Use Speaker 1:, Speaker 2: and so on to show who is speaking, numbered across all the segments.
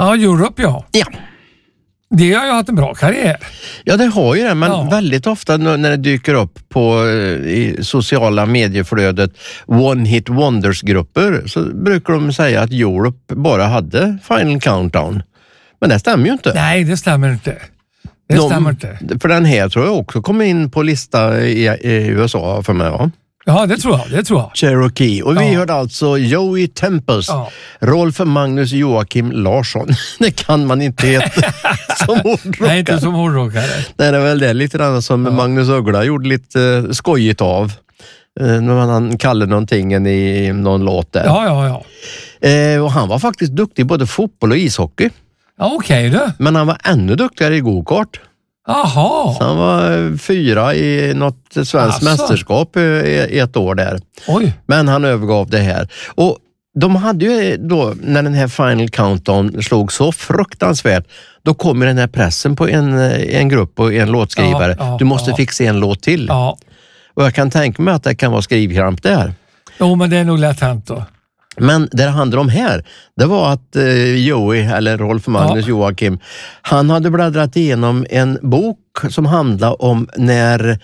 Speaker 1: Ja, Europe, ja.
Speaker 2: Ja.
Speaker 1: Det har ju haft en bra karriär.
Speaker 2: Ja, det har ju det, men väldigt ofta när det dyker upp på i sociala medieflödet One Hit Wonders-grupper så brukar de säga att Europe bara hade Final Countdown. Men det stämmer ju inte.
Speaker 1: Nej, det stämmer inte. Stämmer inte.
Speaker 2: För den här tror jag också kommer in på lista i USA för mig, va?
Speaker 1: Ja, det tror jag.
Speaker 2: Cherokee. Och vi hörde alltså Joey Tempest, Rolf Magnus Joakim Larsson. Det kan man inte heta som hårdrockare.
Speaker 1: Nej, inte som hårdrockare.
Speaker 2: Nej, det är väl det lite grann som Magnus Uggla gjorde lite skojigt av. När han kallade någonting i någon låt där.
Speaker 1: Ja.
Speaker 2: Och han var faktiskt duktig både fotboll och ishockey.
Speaker 1: Ja, okej då.
Speaker 2: Men han var ännu duktigare i go-kart.
Speaker 1: Jaha.
Speaker 2: Så han var 4 i något svenskt mästerskap i ett år där.
Speaker 1: Oj.
Speaker 2: Men han övergav det här. Och de hade ju då, när den här Final Countdown slog så fruktansvärt, då kommer den här pressen på en grupp och en låtskrivare. Du måste fixa en låt till.
Speaker 1: Ja.
Speaker 2: Och jag kan tänka mig att det kan vara skrivkramp där.
Speaker 1: Jo, men det är nog lätt hänt då.
Speaker 2: Men det handlar om här, det var att Joey, eller Rolf Magnus Joakim, han hade bläddrat igenom en bok som handlade om när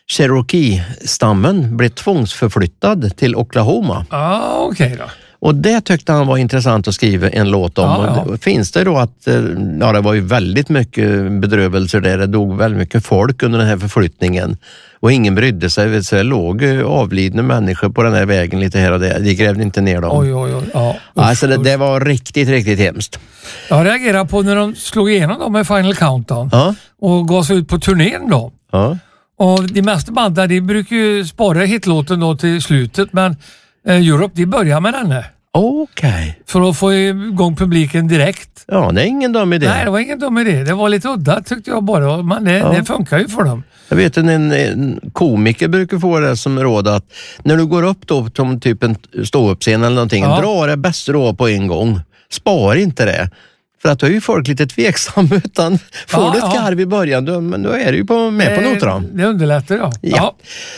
Speaker 2: Cherokee-stammen blev tvångsförflyttad till Oklahoma.
Speaker 1: Ja, okej då.
Speaker 2: Och det tyckte han var intressant att skriva en låt om. Och finns det då att, det var ju väldigt mycket bedrövelser där. Det dog väldigt mycket folk under den här förflyttningen. Och ingen brydde sig. Så det låg avlidna människor på den här vägen lite här och där. De grävde inte ner dem.
Speaker 1: Oj. Ja.
Speaker 2: Alltså det var riktigt, riktigt hemskt.
Speaker 1: Jag reagerade på när de slog igenom dem med Final Countdown. Och gav sig ut på turnén då.
Speaker 2: Ja.
Speaker 1: Och de mesta banden, de brukar ju spara hitlåten då till slutet. Men Europe, de börjar med den här.
Speaker 2: Okej.
Speaker 1: För att få igång publiken direkt.
Speaker 2: Ja, det är ingen dum idé.
Speaker 1: Nej, det var ingen dum idé. Det var lite udda tyckte jag bara. Men det funkar ju för dem.
Speaker 2: Jag vet en komiker brukar få det som råd att när du går upp då som typ en ståuppscen eller någonting, dra det bästa då på en gång. Spar inte det. För att då är ju folk lite tveksam utan får du ett garv i början då är du ju med på noterna.
Speaker 1: Det underlättar ja.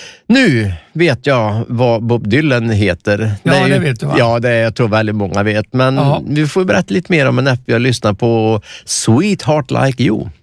Speaker 2: Nu vet jag vad Bob Dylan heter.
Speaker 1: Ja, det vet du va?
Speaker 2: Ja, jag tror väldigt många vet. Men vi får berätta lite mer om en app jag lyssnar på, Sweetheart Like You.